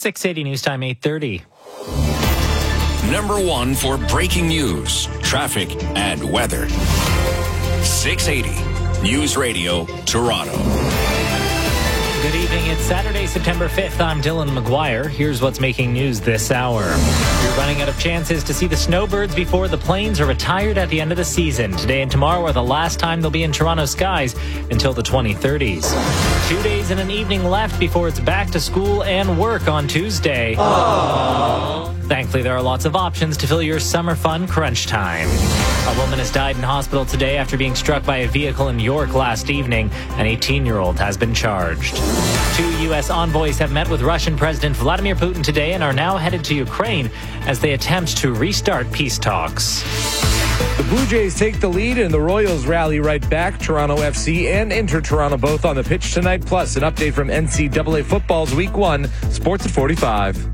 680 News Time 8:30. Number one for breaking news, traffic, and weather. 680 News Radio, Toronto. Good evening. It's Saturday, September 5th. I'm Dylan McGuire. Here's what's making news this hour. You're running out of chances to see the snowbirds before the planes are retired at the end of the season. Today and tomorrow are the last time they'll be in Toronto skies until the 2030s. 2 days and an evening left before it's back to school and work on Tuesday. Aww. Thankfully, there are lots of options to fill your summer fun crunch time. A woman has died in hospital today after being struck by a vehicle in York last evening. An 18-year-old has been charged. 2 U.S. envoys have met with Russian President Vladimir Putin today and are now headed to Ukraine as they attempt to restart peace talks. The Blue Jays take the lead and the Royals rally right back. Toronto FC and Inter Toronto both on the pitch tonight. Plus, an update from NCAA football's Week 1. Sports at 45.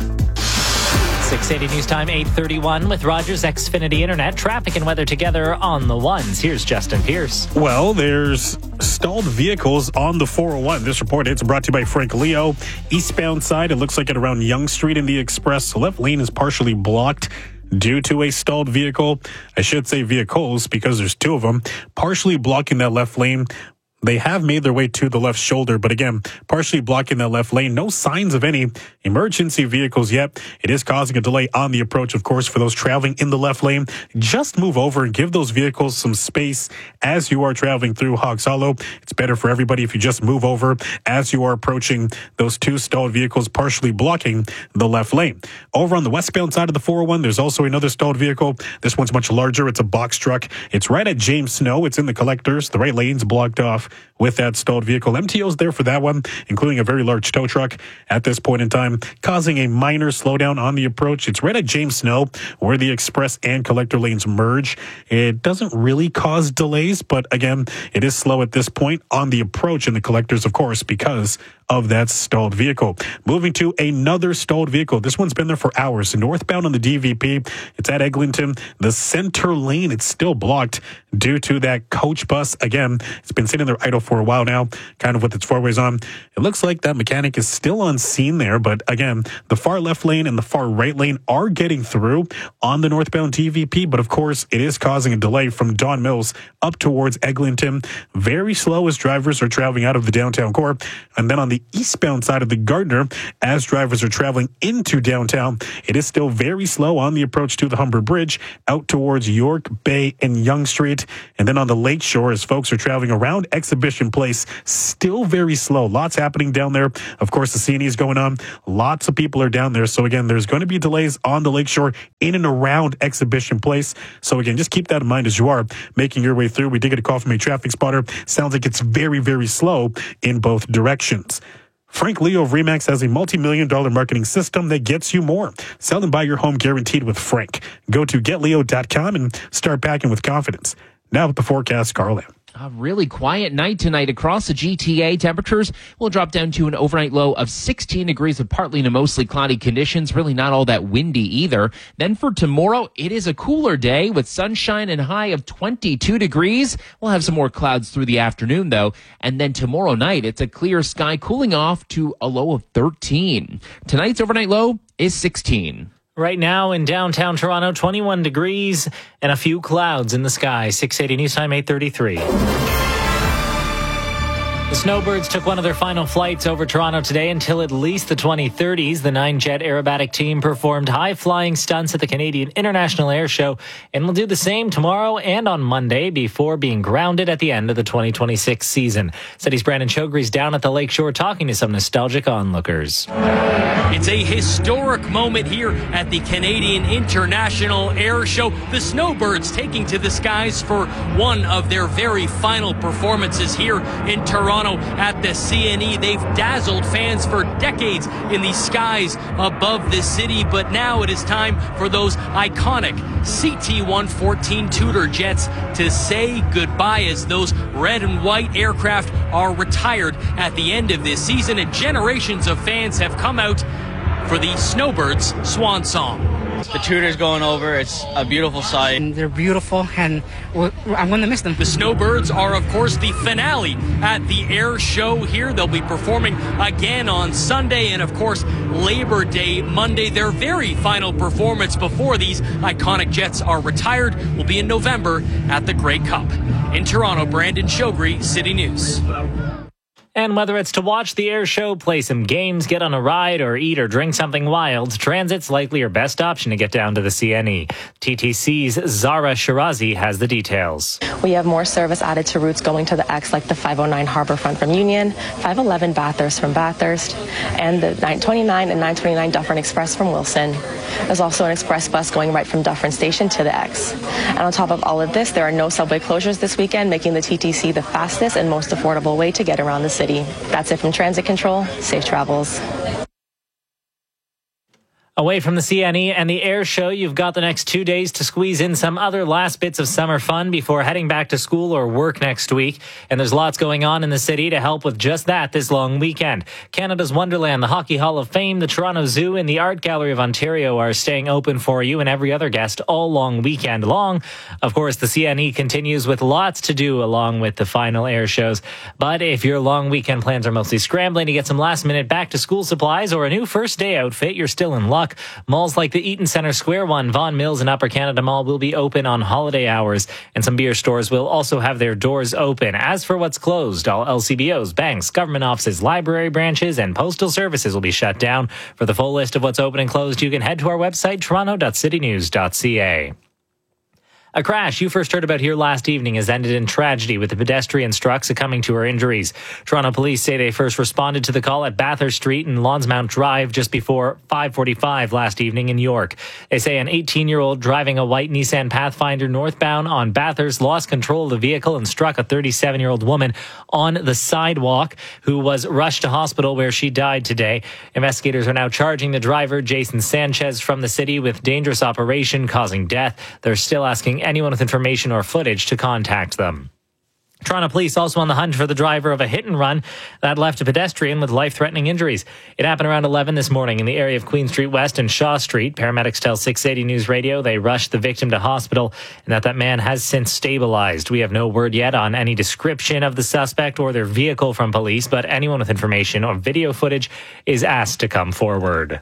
680 News Time 8:31 with Rogers Xfinity Internet. Traffic and weather together on the ones. Here's Justin Pierce. Well, there's stalled vehicles on the 401. This report, it's brought to you by Frank Leo. Eastbound side, it looks like it around Yonge Street in the Express. The left lane is partially blocked due to a stalled vehicle. I should say vehicles because there's 2 of them partially blocking that left lane. They have made their way to the left shoulder, but again, partially blocking that left lane. No signs of any emergency vehicles yet. It is causing a delay on the approach, of course, for those traveling in the left lane. Just move over and give those vehicles some space as you are traveling through Hogs Hollow. It's better for everybody if you just move over as you are approaching those 2 stalled vehicles partially blocking the left lane. Over on the westbound side of the 401, there's also another stalled vehicle. This one's much larger. It's a box truck. It's right at James Snow. It's in the collectors. The right lane's blocked off with that stalled vehicle. MTO's there for that one, including a very large tow truck at this point in time, causing a minor slowdown on the approach. It's right at James Snow where the express and collector lanes merge. It doesn't really cause delays, but again, it is slow at this point on the approach in the collectors, of course, because of that stalled vehicle. Moving to another stalled vehicle. This one's been there for hours. Northbound on the DVP. It's at Eglinton. The center lane, it's still blocked due to that coach bus. Again, it's been sitting there idle for a while now, kind of with its 4-ways on. It looks like that mechanic is still on scene there, but again, the far left lane and the far right lane are getting through on the northbound DVP, but of course, it is causing a delay from Don Mills up towards Eglinton. Very slow as drivers are traveling out of the downtown core. And then on the eastbound side of the Gardner, as drivers are traveling into downtown, it is still very slow on the approach to the Humber Bridge out towards York, Bay, and Yonge Street. And then on the Lake Shore, as folks are traveling around Exhibition Place, still very slow. Lots happening down there. Of course, the CNE is going on. Lots of people are down there. So again, there's going to be delays on the Lake Shore in and around Exhibition Place. So again, just keep that in mind as you are making your way through. We did get a call from a traffic spotter. Sounds like it's very, very slow in both directions. Frank Leo of RE/MAX has a multi-million-dollar marketing system that gets you more. Sell and buy your home guaranteed with Frank. Go to getleo.com and start packing with confidence. Now with the forecast, Carl. A really quiet night tonight across the GTA. Temperatures will drop down to an overnight low of 16 degrees with partly to mostly cloudy conditions. Really not all that windy either. Then for tomorrow, it is a cooler day with sunshine and high of 22 degrees. We'll have some more clouds through the afternoon, though. And then tomorrow night, it's a clear sky cooling off to a low of 13. Tonight's overnight low is 16. Right now in downtown Toronto, 21 degrees and a few clouds in the sky. 680 News Time 8:33. The Snowbirds took one of their final flights over Toronto today until at least the 2030s. The 9-jet aerobatic team performed high-flying stunts at the Canadian International Air Show and will do the same tomorrow and on Monday before being grounded at the end of the 2026 season. City's Brandon Chogri's down at the Lakeshore talking to some nostalgic onlookers. It's a historic moment here at the Canadian International Air Show. The Snowbirds taking to the skies for one of their very final performances here in Toronto at the CNE. They've dazzled fans for decades in the skies above the city, but now it is time for those iconic CT-114 Tudor jets to say goodbye as those red and white aircraft are retired at the end of this season, and generations of fans have come out for the Snowbirds' swan song. The tutors going over, it's a beautiful sight. And they're beautiful, and I'm going to miss them. The Snowbirds are, of course, the finale at the air show here. They'll be performing again on Sunday and, of course, Labor Day Monday. Their very final performance before these iconic jets are retired will be in November at the Grey Cup. In Toronto, Brandon Shogri, City News. And whether it's to watch the air show, play some games, get on a ride, or eat or drink something wild, transit's likely your best option to get down to the CNE. TTC's Zara Shirazi has the details. We have more service added to routes going to the X, like the 509 Harbourfront from Union, 511 Bathurst from Bathurst, and the 929 and 929 Dufferin Express from Wilson. There's also an express bus going right from Dufferin Station to the X. And on top of all of this, there are no subway closures this weekend, making the TTC the fastest and most affordable way to get around the city. That's it from Transit Control. Safe travels. Away from the CNE and the air show, you've got the next 2 days to squeeze in some other last bits of summer fun before heading back to school or work next week. And there's lots going on in the city to help with just that this long weekend. Canada's Wonderland, the Hockey Hall of Fame, the Toronto Zoo, and the Art Gallery of Ontario are staying open for you and every other guest all long weekend long. Of course, the CNE continues with lots to do along with the final air shows. But if your long weekend plans are mostly scrambling to get some last minute back to school supplies or a new first day outfit, you're still in luck. Malls like the Eaton Centre Square one, Vaughan Mills and Upper Canada Mall will be open on holiday hours, and some beer stores will also have their doors open. As for what's closed, all LCBOs, banks, government offices, library branches, and postal services will be shut down. For the full list of what's open and closed, you can head to our website, toronto.citynews.ca. A crash you first heard about here last evening has ended in tragedy, with the pedestrian struck succumbing to her injuries. Toronto police say they first responded to the call at Bathurst Street and Lonsmount Drive just before 5:45 last evening in York. They say an 18-year-old driving a white Nissan Pathfinder northbound on Bathurst lost control of the vehicle and struck a 37-year-old woman on the sidewalk, who was rushed to hospital where she died today. Investigators are now charging the driver, Jason Sanchez, from the city with dangerous operation causing death. They're still asking anyone with information or footage to contact them. Toronto police also on the hunt for the driver of a hit and run that left a pedestrian with life-threatening injuries. It happened around 11 this morning in the area of Queen Street West and Shaw Street. Paramedics tell 680 News Radio they rushed the victim to hospital and that man has since stabilized. We have no word yet on any description of the suspect or their vehicle from police, but anyone with information or video footage is asked to come forward.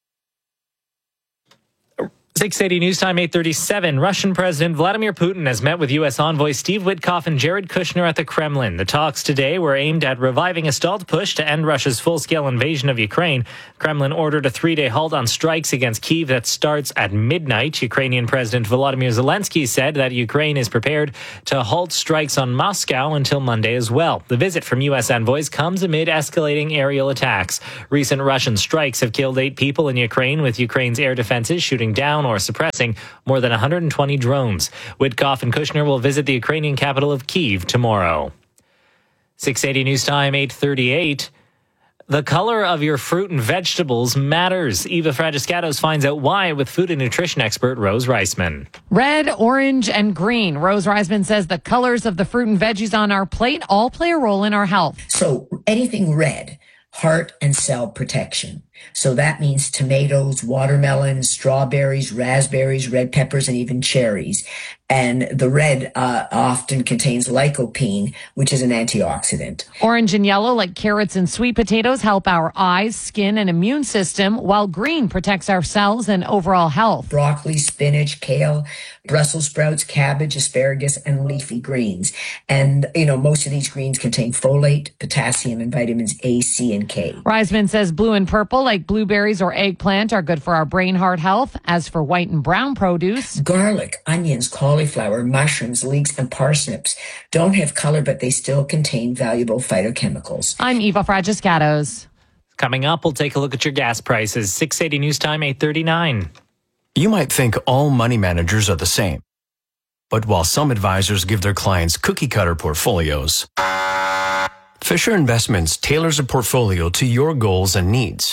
680 News Time, 8:37. Russian President Vladimir Putin has met with U.S. envoys Steve Witkoff and Jared Kushner at the Kremlin. The talks today were aimed at reviving a stalled push to end Russia's full-scale invasion of Ukraine. Kremlin ordered a 3-day halt on strikes against Kyiv that starts at midnight. Ukrainian President Volodymyr Zelensky said that Ukraine is prepared to halt strikes on Moscow until Monday as well. The visit from U.S. envoys comes amid escalating aerial attacks. Recent Russian strikes have killed 8 people in Ukraine, with Ukraine's air defenses shooting down or suppressing more than 120 drones. Witkoff and Kushner will visit the Ukrainian capital of Kyiv tomorrow. 680 News Time, 8:38. The color of your fruit and vegetables matters. Eva Fragiscatos finds out why with food and nutrition expert Rose Reisman. Red, orange, and green. Rose Reisman says the colors of the fruit and veggies on our plate all play a role in our health. So anything red, heart and cell protection. So that means tomatoes, watermelons, strawberries, raspberries, red peppers, and even cherries. And the red often contains lycopene, which is an antioxidant. Orange and yellow, like carrots and sweet potatoes, help our eyes, skin, and immune system, while green protects our cells and overall health. Broccoli, spinach, kale, Brussels sprouts, cabbage, asparagus, and leafy greens. And, most of these greens contain folate, potassium, and vitamins A, C, and K. Reisman says blue and purple, like blueberries or eggplant, are good for our brain heart health. As for white and brown produce, garlic, onions, cauliflower, mushrooms, leeks, and parsnips don't have color, but they still contain valuable phytochemicals. I'm Eva Fragiscatos. Coming up, we'll take a look at your gas prices. 680 News Time, 8:39. You might think all money managers are the same. But while some advisors give their clients cookie-cutter portfolios, Fisher Investments tailors a portfolio to your goals and needs.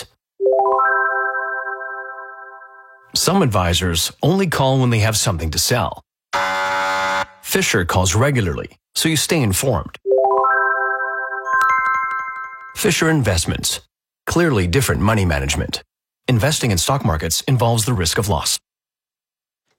Some advisors only call when they have something to sell. Fisher calls regularly, so you stay informed. Fisher Investments. Clearly different money management. Investing in stock markets involves the risk of loss.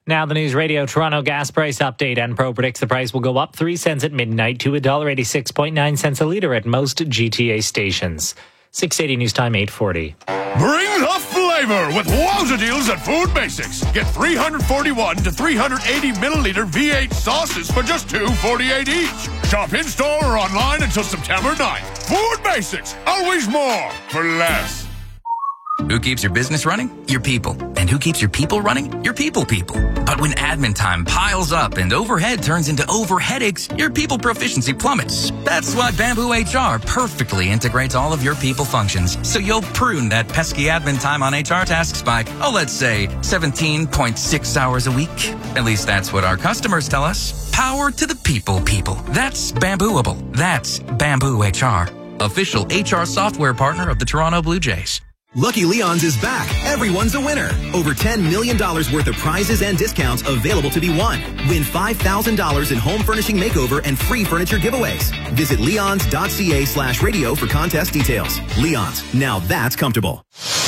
Now the News Radio Toronto gas price update. Enpro predicts the price will go up 3 cents at midnight to $1.86.9 a litre at most GTA stations. 680 News Time 840. Bring the flavor with wowza deals at Food Basics. Get 341 to 380 milliliter V8 sauces for just $2.48 each. Shop in-store or online until September 9th. Food Basics. Always more for less. Who keeps your business running? Your people. And who keeps your people running? Your people. But when admin time piles up and overhead turns into overheadaches, your people proficiency plummets. That's why Bamboo HR perfectly integrates all of your people functions. So you'll prune that pesky admin time on HR tasks by, let's say 17.6 hours a week. At least that's what our customers tell us. Power to the people. That's Bambooable. That's Bamboo HR. Official HR software partner of the Toronto Blue Jays. Lucky Leon's is back. Everyone's a winner. Over $10 million worth of prizes and discounts available to be won. Win $5,000 in home furnishing makeover and free furniture giveaways. Visit leons.ca/radio for contest details. Leon's, now that's comfortable.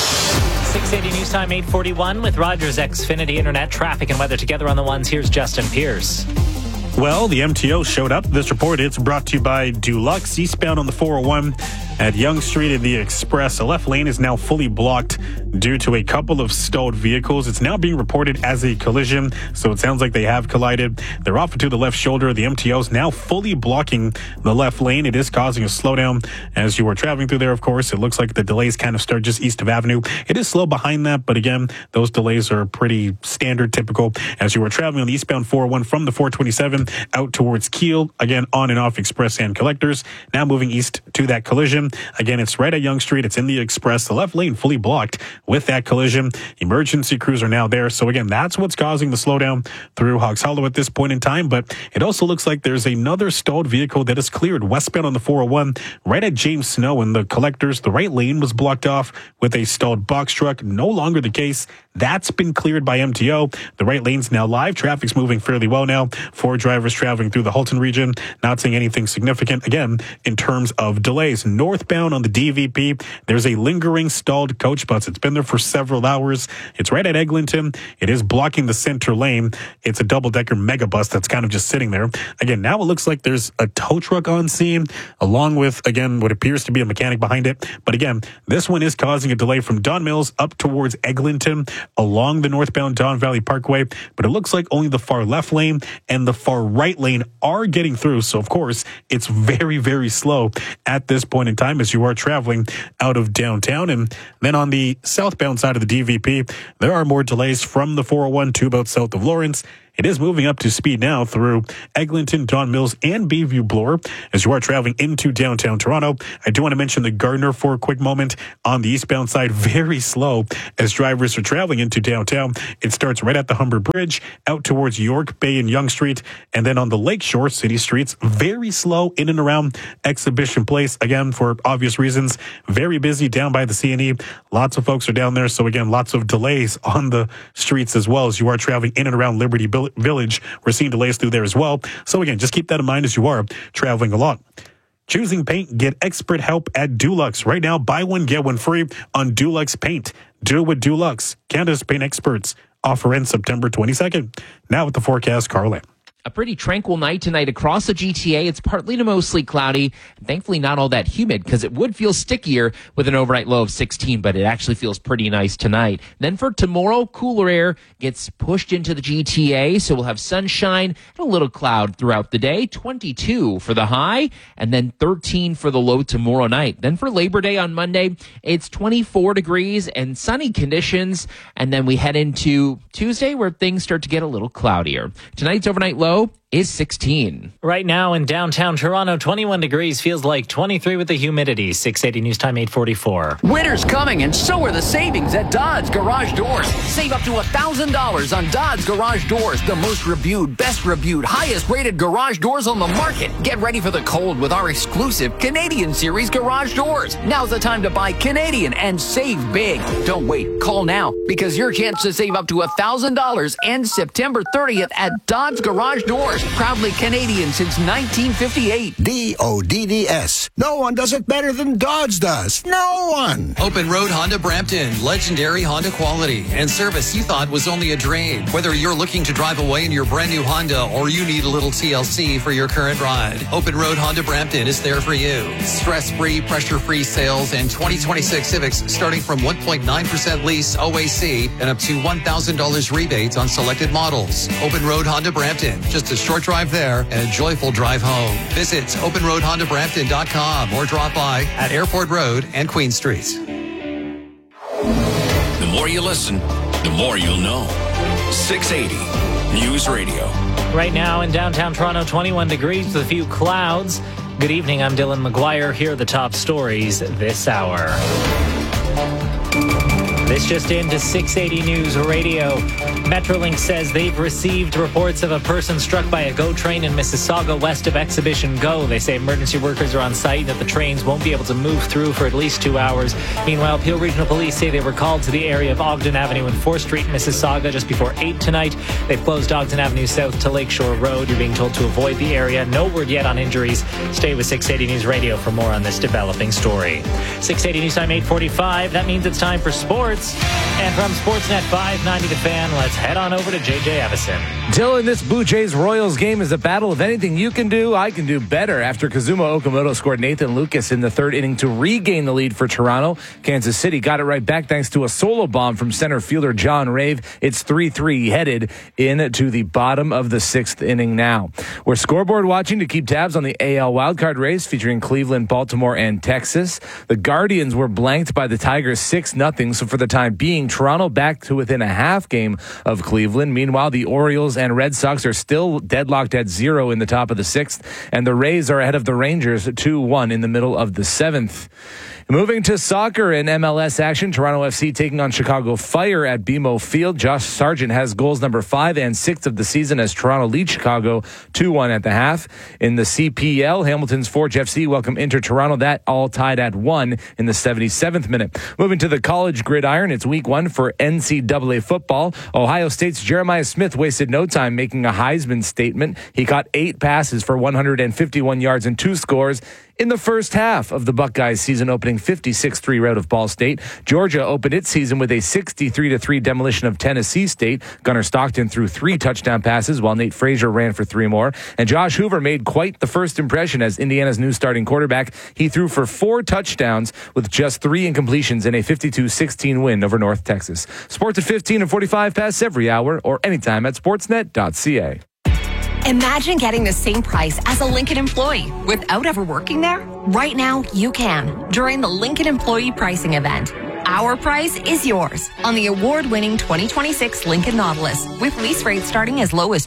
680 News Time 841 with Rogers Xfinity Internet traffic and weather together on the ones. Here's Justin Pierce. Well, the MTO showed up. This report, it's brought to you by Dulux. Eastbound on the 401 at Yonge Street in the Express. The left lane is now fully blocked due to a couple of stalled vehicles. It's now being reported as a collision, so it sounds like they have collided. They're off to the left shoulder. The MTO is now fully blocking the left lane. It is causing a slowdown as you are traveling through there, of course. It looks like the delays kind of start just east of Avenue. It is slow behind that, but again, those delays are pretty standard, typical as you are traveling on the eastbound 401 from the 427 out towards Keele, again on and off Express and Collectors. Now moving east to that collision. Again, it's right at Yonge Street. It's in the Express. The left lane fully blocked with that collision. Emergency crews are now there. So again, that's what's causing the slowdown through Hawks Hollow at this point in time. But it also looks like there's another stalled vehicle that is cleared westbound on the 401 right at James Snow and the Collectors. The right lane was blocked off with a stalled box truck. No longer the case. That's been cleared by MTO. The right lane's now live. Traffic's moving fairly well now. 4 drivers traveling through the Halton region. Not seeing anything significant, again, in terms of delays. Northbound on the DVP, there's a lingering stalled coach bus. It's been there for several hours. It's right at Eglinton. It is blocking the center lane. It's a double-decker megabus that's kind of just sitting there. Again, now it looks like there's a tow truck on scene, along with, again, what appears to be a mechanic behind it. But again, this one is causing a delay from Don Mills up towards Eglinton along the northbound Don Valley Parkway. But it looks like only the far left lane and the far right lane are getting through. So, of course, it's very, very slow at this point in time as you are traveling out of downtown. And then on the southbound side of the DVP, there are more delays from the 401 to about south of Lawrence. It is moving up to speed now through Eglinton, Don Mills, and Bayview Bloor as you are traveling into downtown Toronto. I do want to mention the Gardner for a quick moment on the eastbound side. Very slow as drivers are traveling into downtown. It starts right at the Humber Bridge out towards York Bay and Yonge Street. And then on the Lakeshore city streets, very slow in and around Exhibition Place. Again, for obvious reasons, very busy down by the C&E. Lots of folks are down there. So again, lots of delays on the streets as well as you are traveling in and around Liberty Village. We're seeing delays through there as well. So again, just keep that in mind as you are traveling along. Choosing paint, get expert help at Dulux. Right now, buy one, get one free on Dulux Paint. Do it with Dulux, Canada's paint experts. Offer ends September 22nd. Now with the forecast, Carlin. A pretty tranquil night tonight across the GTA. It's partly to mostly cloudy, and thankfully not all that humid because it would feel stickier with an overnight low of 16, but it actually feels pretty nice tonight. Then for tomorrow, cooler air gets pushed into the GTA, so we'll have sunshine and a little cloud throughout the day. 22 for the high, and then 13 for the low tomorrow night. Then for Labor Day on Monday, it's 24 degrees and sunny conditions, and then we head into Tuesday where things start to get a little cloudier. Tonight's overnight low is 16. Right now in downtown Toronto, 21 degrees, feels like 23 with the humidity. 680 News Time 844. Winter's coming, and so are the savings at Dodds Garage Doors. Save up to $1,000 on Dodds Garage Doors, the most reviewed, best reviewed, highest rated garage doors on the market. Get ready for the cold with our exclusive Canadian Series garage doors. Now's the time to buy Canadian and save big. Don't wait. Call now because your chance to save up to $1,000 ends September 30th at Dodds Garage Doors. Doors, proudly Canadian since 1958. DODDS. No one does it better than Dodge does. No one. Open Road Honda Brampton. Legendary Honda quality and service you thought was only a drain. Whether you're looking to drive away in your brand new Honda or you need a little TLC for your current ride, Open Road Honda Brampton is there for you. Stress-free, pressure-free sales and 2026 Civics starting from 1.9% lease OAC and up to $1,000 rebates on selected models. Open Road Honda Brampton. Just a short drive there and a joyful drive home. Visit openroadhondabrampton.com or drop by at Airport Road and Queen Street. The more you listen, the more you'll know. 680 News Radio. Right now in downtown Toronto, 21 degrees with a few clouds. Good evening, I'm Dylan McGuire. Here are the top stories this hour. This just into 680 News Radio. Metrolink says they've received reports of a person struck by a GO train in Mississauga west of Exhibition GO. They say emergency workers are on site, that the trains won't be able to move through for at least 2 hours. Meanwhile, Peel Regional Police say they were called to the area of Ogden Avenue and 4th Street in Mississauga just before 8 tonight. They've closed Ogden Avenue south to Lakeshore Road. You're being told to avoid the area. No word yet on injuries. Stay with 680 News Radio for more on this developing story. 680 News Time 8:45. That means it's time for sports. And from Sportsnet 590 The Fan, let's head on over to JJ Evison. Dylan, this Blue Jays-Royals game is a battle of anything you can do, I can do better. After Kazuma Okamoto scored Nathan Lucas in the third inning to regain the lead for Toronto, Kansas City got it right back thanks to a solo bomb from center fielder John Rave. It's 3-3 headed into the bottom of the sixth inning now. We're scoreboard watching to keep tabs on the AL wildcard race featuring Cleveland, Baltimore, and Texas. The Guardians were blanked by the Tigers 6-0, so for the time being, Toronto back to within a half game of Cleveland. Meanwhile, the Orioles and Red Sox are still deadlocked at 0 in the top of the sixth, and the Rays are ahead of the Rangers 2-1 in the middle of the seventh. Moving to soccer and MLS action, Toronto FC taking on Chicago Fire at BMO Field. Josh Sargent has goals number 5 and 6 of the season as Toronto leads Chicago 2-1 at the half. In the CPL, Hamilton's Forge FC welcome Inter Toronto. That all tied at 1 in the 77th minute. Moving to the college gridiron, it's week 1 for NCAA football. Ohio State's Jeremiah Smith wasted no time making a Heisman statement. He caught 8 passes for 151 yards and 2 scores in the first half of the Buckeyes season opening 56-3 rout of Ball State. Georgia opened its season with a 63-3 demolition of Tennessee State. Gunnar Stockton threw 3 touchdown passes while Nate Frazier ran for 3 more. And Josh Hoover made quite the first impression as Indiana's new starting quarterback. He threw for 4 touchdowns with just 3 incompletions in a 52-16 win over North Texas. Sports at 15 and 45 past every hour or anytime at sportsnet.ca. Imagine getting the same price as a Lincoln employee without ever working there. Right now, you can during the Lincoln Employee Pricing Event. Our price is yours on the award-winning 2026 Lincoln Nautilus with lease rates starting as low as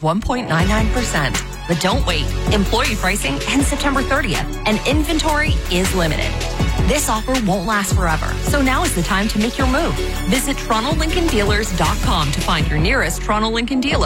1.99%. But don't wait. Employee pricing ends September 30th and inventory is limited. This offer won't last forever, so now is the time to make your move. Visit TorontoLincolnDealers.com to find your nearest Toronto Lincoln dealer.